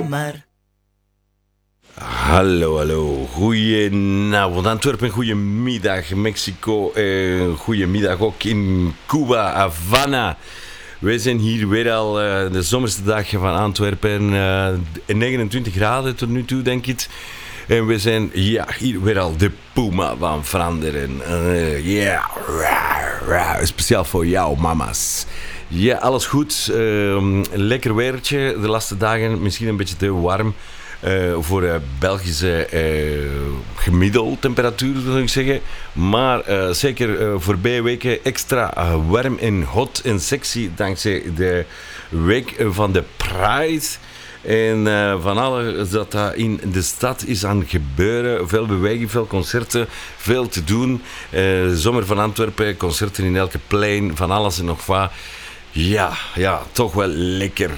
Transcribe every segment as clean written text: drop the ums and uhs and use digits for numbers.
zomer. Hallo. Goedenavond Antwerpen, goedemiddag Mexico, goedemiddag ook in Cuba, Havana. Wij zijn hier weer al de zomerste dagen van Antwerpen, 29 graden tot nu toe denk ik. En we zijn hier weer al de Puma van Vlaanderen. Speciaal voor jou mama's. Ja, alles goed. Lekker weertje de laatste dagen, misschien een beetje te warm. Voor Belgische gemiddeltemperatuur zou ik zeggen. Maar zeker voorbije weken extra warm en hot en sexy dankzij de week van de Pride. En van alles dat daar in de stad is aan het gebeuren. Veel beweging, veel concerten, veel te doen. Zomer van Antwerpen, concerten in elke plein, van alles en nog wat. Ja, toch wel lekker.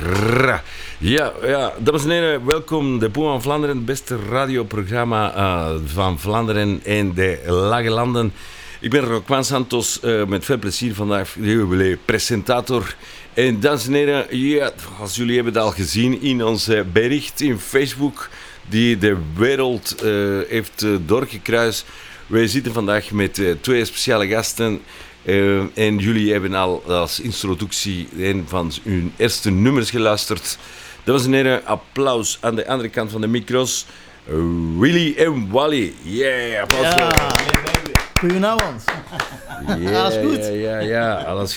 Ja, dames en heren, welkom. De Puma van Vlaanderen, het beste radioprogramma van Vlaanderen en de Lage Landen. Ik ben Roquan Santos, met veel plezier vandaag de presentator. En dames en heren, ja, als jullie hebben het al gezien in ons bericht in Facebook, die de wereld heeft doorgekruist. Wij zitten vandaag met twee speciale gasten. En jullie hebben al als introductie een van hun eerste nummers geluisterd. Dames en heren, applaus aan de andere kant van de micro's. Willy en Wally. Yeah, applaus. Ja. Goedenavond. Alles goed? Ja,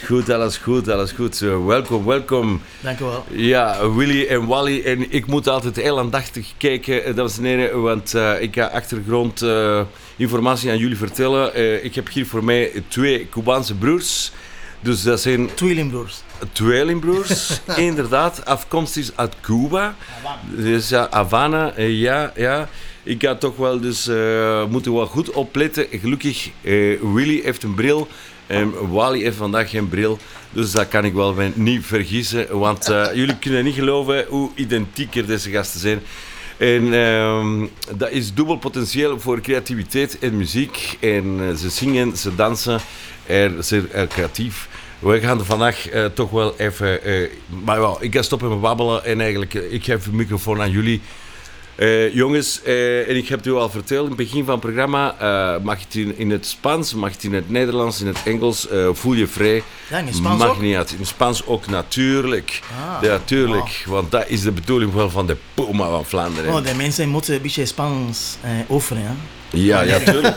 alles goed. Welkom. Dank u wel. Ja, Willy en Wally. En ik moet altijd heel aandachtig kijken, dames en heren, want ik ga achtergrondinformatie aan jullie vertellen. Ik heb hier voor mij twee Cubaanse broers. Dus dat zijn tweelingbroers, inderdaad, afkomstig uit Cuba. Dus ja, Havana, ja. Ik ga toch wel dus moeten wel goed opletten. Gelukkig, Willy heeft een bril en Wally heeft vandaag geen bril. Dus dat kan ik wel niet vergissen, want jullie kunnen niet geloven hoe identieker deze gasten zijn. En dat is dubbel potentieel voor creativiteit en muziek. En ze zingen, ze dansen, ze zijn creatief. We gaan er vandaag toch wel even... maar ja, ik ga stoppen met babbelen en eigenlijk, ik geef de microfoon aan jullie. Jongens, en ik heb het u al verteld in het begin van het programma, mag je het in het Spaans, mag je het in het Nederlands, in het Engels, voel je vrij. Ja, in het Spaans mag ook? niet uit. In het Spaans ook, natuurlijk. Natuurlijk, want dat is de bedoeling wel van de Puma van Vlaanderen. Oh, de mensen moeten een beetje Spaans oefenen, hè? Ja,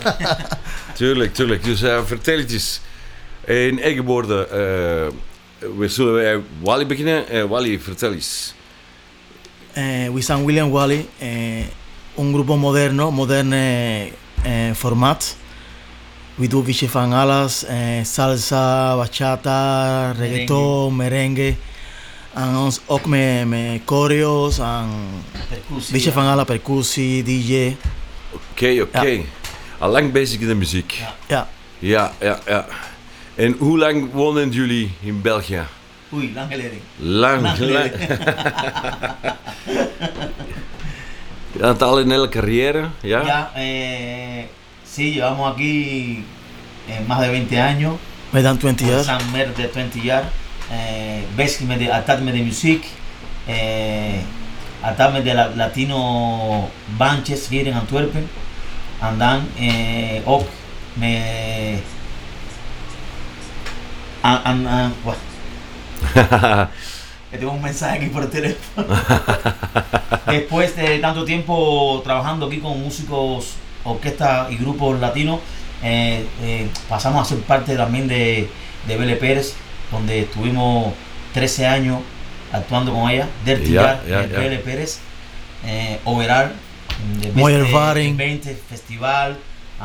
tuurlijk. Dus vertel het eens. In eigen woorden, we zullen wij Wally beginnen. Wally, vertel eens. We zijn Willy en Wally, un grupo moderne format. We doen een beetje van alles, salsa, bachata, reggaeton, merengue. En ons ook met choreo's en een beetje van alle percussie, DJ. Oké. Ja. Al lang bezig in de muziek. Ja. En hoe lang wonen jullie in België? Oei, lang geleden. Lang. Je had al een hele carrière, ja? Ya, sí, llevamos aquí más de 20 años. Meer dan 20 jaar. Zijn meer dan 20 jaar. Bezig met de muziek. Altijd met de Latino bandjes hier in Antwerpen. En dan ook met... Tengo un mensaje aquí por el teléfono. Después de tanto tiempo trabajando aquí con músicos, orquestas y grupos latinos, pasamos a ser parte también de Bele Pérez, donde estuvimos 13 años actuando con ella. Dertigar, Bele Pérez, Overal, Mooie ervaring. 20 Festival,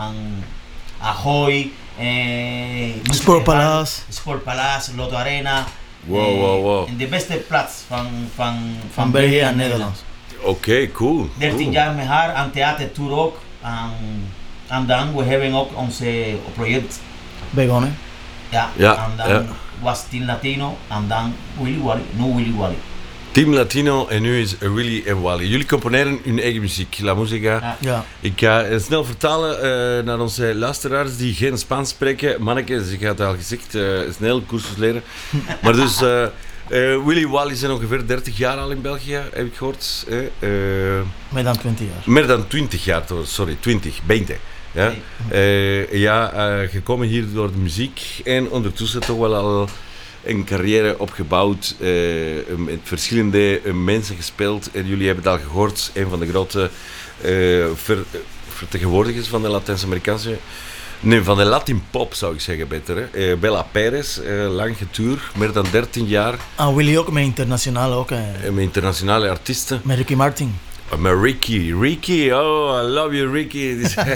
Ahoy, Sport Palace, Lotto Arena. Wow. In de beste plaats van België en Nederland. Oké, cool. 13 jaar met haar aan theatertour ook. En dan we hebben ook onze project. Begonnen. Ja. En dan was Team Latino en dan Willy Wally. Team Latino en nu is Willy en Wally. Jullie componeren hun eigen muziek, la musica. Ja. Ik ga snel vertalen naar onze luisteraars die geen Spaans spreken. Manneke, ze gaat al gezegd, snel cursus leren. Maar dus, Willy Wally zijn ongeveer 30 jaar al in België, heb ik gehoord. Meer dan 20 jaar. Meer dan 20 jaar, sorry, 20. Ja, gekomen hier door de muziek en ondertussen toch wel al een carrière opgebouwd, met verschillende mensen gespeeld. En jullie hebben het al gehoord, een van de grote vertegenwoordigers van de Latijns-Amerikaanse... Nee, van de Latin pop zou ik zeggen beter. Hè. Bella Perez, lang getour, meer dan 13 jaar. En Willy ook met internationaal ook. Met internationale artiesten. Met Ricky Martin. Met Ricky, oh, I love you Ricky.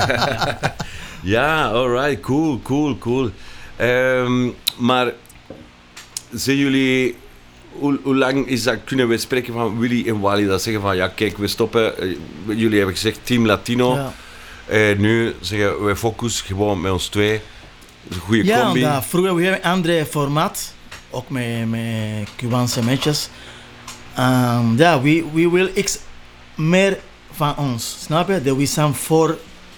Ja, alright, cool. Maar zijn jullie, hoe lang is dat, kunnen we spreken van Willy en Wally, dat zeggen van ja kijk, we stoppen, jullie hebben gezegd Team Latino. Ja. Nu zeggen we focus gewoon met ons twee. Een goede combi. Ja, vroeger we hebben een ander format, ook met Cubaanse matches. Ja, we wil iets meer van ons, snap je? Dat we zijn voor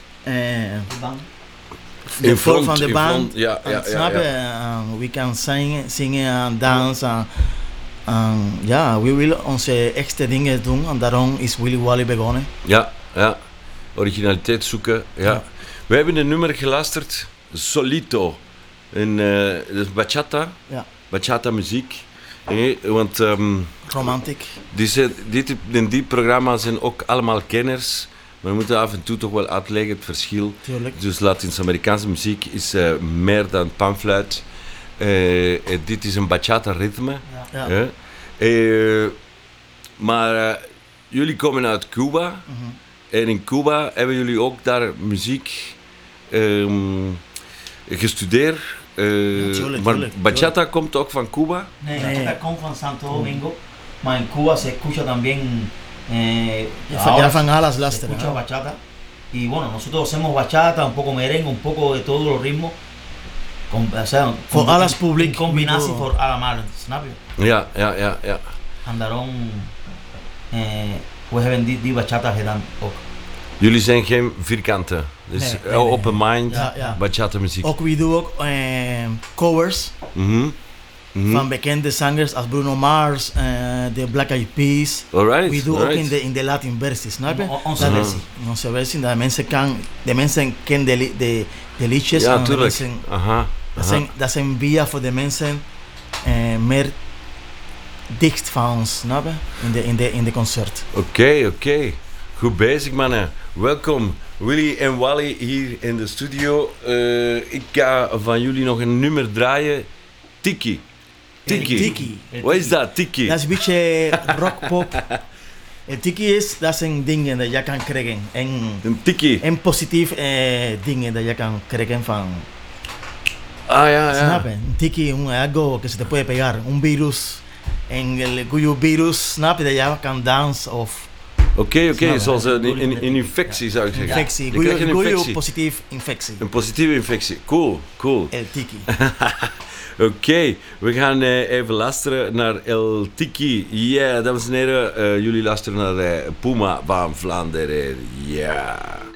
de voor van de band. Ja, snap je? We can zingen en dansen. Ja, we willen onze echte dingen doen en daarom is Willy Wally begonnen. Ja. Originaliteit zoeken, ja. We hebben een nummer geluisterd, Solito. En, dat is bachata. Ja. Bachata muziek. Want... romantiek. Die programma's zijn ook allemaal kenners. Maar we moeten af en toe toch wel uitleggen het verschil. Tuurlijk. Dus Latijns-Amerikaanse muziek is meer dan panfluit. Dit is een bachata ritme. Ja. Maar jullie komen uit Cuba. Mm-hmm. En in Cuba hebben jullie ook daar muziek gestudeerd. Maar bachata komt ook van Cuba? Nee, bachata komt van Santo Domingo. Maar in Cuba se escucha también. Ya van alas las. Se escucha bachata. Y bueno, nosotros hacemos bachata, un poco merengue, un poco de todos los ritmos. Voor alles publiek. In combinatie voor allemaal, snap je? Ja. En daarom we hebben die bachata gedaan ook. Jullie zijn geen vierkanten, dus nee. open mind, ja. bachata muziek. Ook we doen ook covers van bekende zangers als Bruno Mars, de Black Eyed Peas. Alright, we doen ook in de Latin versie, snap je? Onze versie, dat de mensen kennen de liedjes. Ja, tuurlijk. Dat zijn via voor de mensen meer dicht van ons, snap je? In de concert. Oké. Goed bezig, mannen. Welkom, Willy en Wally hier in de studio. Ik ga van jullie nog een nummer draaien. Tiki. Wat is dat, Tiki? Dat is een beetje rock-pop. El tiki dat zijn dingen dat je kan krijgen. Een tiki? En positief dingen dat je kan krijgen van... Ja. Snap je? Een tiki es algo que se te puede pegar. Un virus. En el virus, snap je, dat je kan dansen of... Oké, zoals een infectie zou ik zeggen. Infectie, goede positieve infectie. Een positieve infectie, cool. El Tiki. Oké, we gaan even luisteren naar El Tiki. Ja, dames en heren, jullie luisteren naar Puma van Vlaanderen. Ja.